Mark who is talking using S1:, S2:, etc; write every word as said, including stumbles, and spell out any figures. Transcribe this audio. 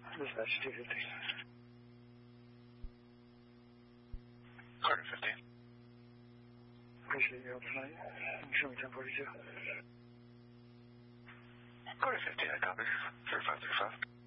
S1: Dispatch two fifty.
S2: Carter fifty.
S1: Appreciate your help tonight. Show me ten forty-two.
S2: Carter fifty, I copy. three five three five.